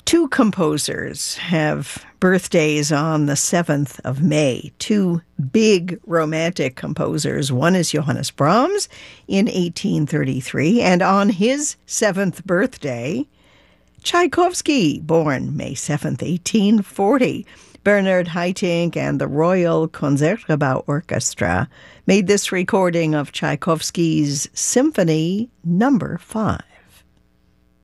Two composers have birthdays on the 7th of May, two big romantic composers. One is Johannes Brahms in 1833, and on his 7th birthday, Tchaikovsky, born May 7th, 1840. Bernard Haitink and the Royal Concertgebouw Orchestra made this recording of Tchaikovsky's Symphony No. 5.